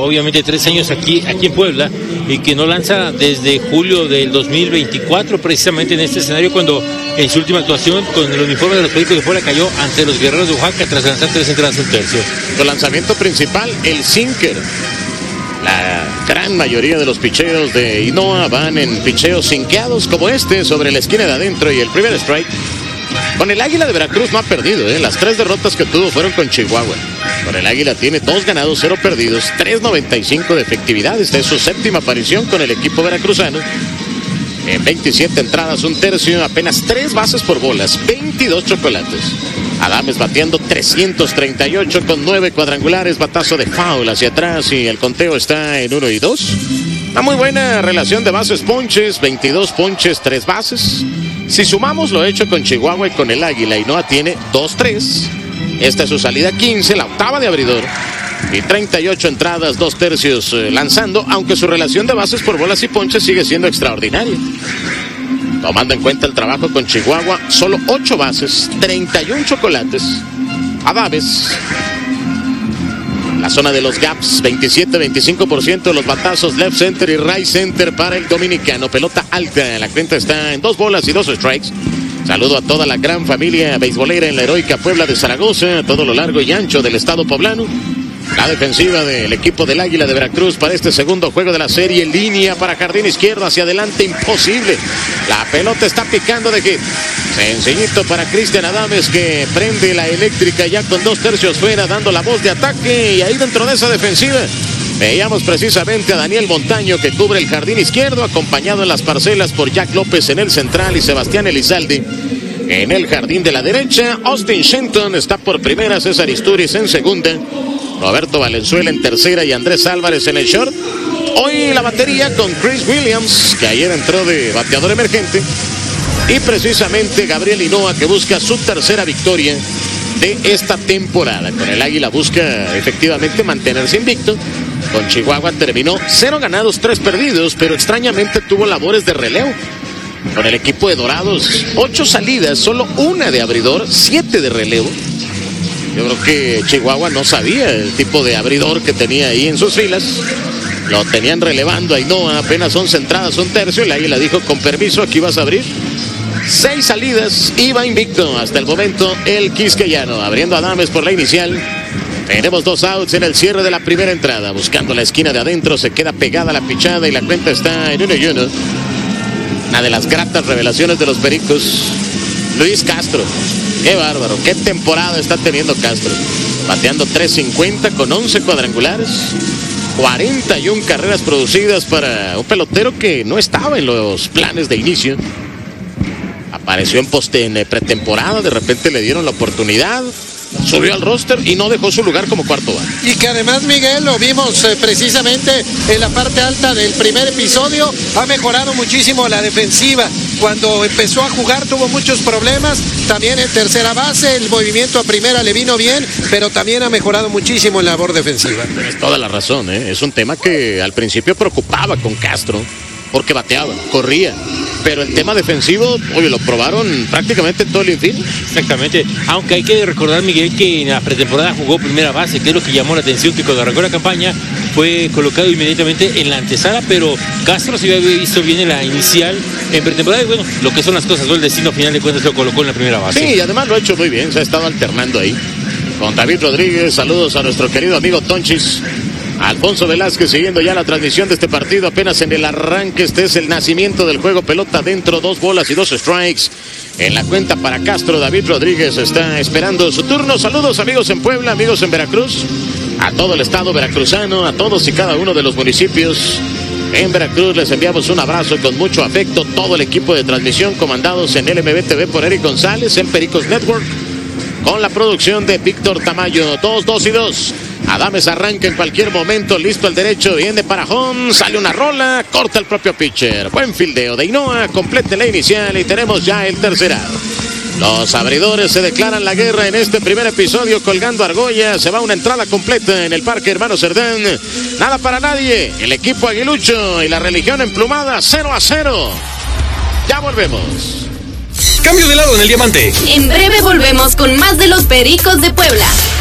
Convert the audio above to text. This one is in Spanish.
obviamente 3 años aquí en Puebla y que no lanza desde julio del 2024, precisamente en este escenario, cuando en su última actuación con el uniforme de los Pericos de Puebla cayó ante los Guerreros de Oaxaca tras lanzar 3 entradas en tercio. Su lanzamiento principal, el sinker. La gran mayoría de los picheos de Hinoa van en picheos sinqueados como este, sobre la esquina de adentro, y el primer strike. Con el Águila de Veracruz no ha perdido, Las 3 derrotas que tuvo fueron con Chihuahua. Con el Águila tiene 2 ganados, 0 perdidos, 3.95 de efectividad. Esta es su 7ª aparición con el equipo veracruzano. En 27 entradas, 1 tercio, apenas 3 bases por bolas, 22 chocolates. Adames bateando 338 con 9 cuadrangulares, batazo de foul hacia atrás y el conteo está en 1 y 2. Una muy buena relación de bases ponches, 22 ponches, 3 bases. Si sumamos lo hecho con Chihuahua y con el Águila, Hinoa tiene 2-3. Esta es su salida 15, la 8ª de abridor. Y 38 entradas, 2 tercios lanzando, aunque su relación de bases por bolas y ponches sigue siendo extraordinaria. Tomando en cuenta el trabajo con Chihuahua, solo 8 bases, 31 chocolates. Adames, la zona de los gaps, 27-25% de los batazos, left center y right center para el dominicano. Pelota alta, la cuenta está en 2 bolas y 2 strikes. Saludo a toda la gran familia beisbolera en la heroica Puebla de Zaragoza, a todo lo largo y ancho del estado poblano. La defensiva del equipo del Águila de Veracruz para este segundo juego de la serie. Línea para jardín izquierdo, hacia adelante, imposible. La pelota está picando de hit. Sencillito para Cristian Adames, que prende la eléctrica ya con 2 tercios fuera, dando la voz de ataque. Y ahí dentro de esa defensiva veíamos precisamente a Daniel Montaño, que cubre el jardín izquierdo, acompañado en las parcelas por Jack López en el central y Sebastián Elizalde en el jardín de la derecha. Austin Shenton está por primera, César Isturiz en segunda, Roberto Valenzuela en tercera y Andrés Álvarez en el short. Hoy la batería con Chris Williams, que ayer entró de bateador emergente, y precisamente Gabriel Hinoa, que busca su 3ª victoria de esta temporada. Con el Águila busca efectivamente mantenerse invicto. Con Chihuahua terminó 0 ganados, 3 perdidos, pero extrañamente tuvo labores de relevo. Con el equipo de Dorados, 8 salidas, solo 1 de abridor, 7 de relevo. Yo creo que Chihuahua no sabía el tipo de abridor que tenía ahí en sus filas. Lo tenían relevando a Hinoa, apenas 11 entradas, 1 tercio. El Águila dijo, con permiso, aquí vas a abrir. 6 salidas, iba invicto hasta el momento el quisqueyano. Abriendo a Adames por la inicial. Tenemos 2 outs en el cierre de la primera entrada. Buscando la esquina de adentro, se queda pegada la pichada y la cuenta está en 1 y 1. Una de las gratas revelaciones de los Pericos, Luis Castro. Qué bárbaro, qué temporada está teniendo Castro. Bateando .350 con 11 cuadrangulares, 41 carreras producidas para un pelotero que no estaba en los planes de inicio. Apareció en pretemporada, de repente le dieron la oportunidad, subió al roster y no dejó su lugar como cuarto bate. Y que además, Miguel, lo vimos precisamente en la parte alta del primer episodio, ha mejorado muchísimo la defensiva. Cuando empezó a jugar tuvo muchos problemas, también en tercera base, el movimiento a primera le vino bien, pero también ha mejorado muchísimo en labor defensiva. Tienes toda la razón, es un tema que al principio preocupaba con Castro, porque bateaba, corría. Pero el tema defensivo, oye, lo probaron prácticamente todo el infield. Exactamente, aunque hay que recordar, Miguel, que en la pretemporada jugó primera base, que es lo que llamó la atención, que cuando arrancó la campaña fue colocado inmediatamente en la antesala, pero Castro se había visto bien en la inicial, en pretemporada, y bueno, lo que son las cosas, el destino final de cuentas lo colocó en la primera base. Sí, y además lo ha hecho muy bien, se ha estado alternando ahí con David Rodríguez. Saludos a nuestro querido amigo Tonchis. Alfonso Velázquez siguiendo ya la transmisión de este partido, apenas en el arranque. Este es el nacimiento del juego, pelota dentro, 2 bolas y 2 strikes en la cuenta para Castro. David Rodríguez está esperando su turno. Saludos amigos en Puebla, amigos en Veracruz, a todo el estado veracruzano, a todos y cada uno de los municipios en Veracruz. Les enviamos un abrazo con mucho afecto, todo el equipo de transmisión comandados en LMB TV por Eric González, en Pericos Network, con la producción de Víctor Tamayo. 2, 2 y 2. Adames arranca en cualquier momento, listo al derecho, viene para home, sale una rola, corta el propio pitcher. Buen fildeo de Hinoa, complete la inicial y tenemos ya el tercer out. Los abridores se declaran la guerra en este primer episodio, colgando argolla. Se va una entrada completa en el Parque Hermano Cerdán. Nada para nadie, el equipo aguilucho y la religión emplumada, 0-0. Ya volvemos. Cambio de lado en el diamante. En breve volvemos con más de los Pericos de Puebla.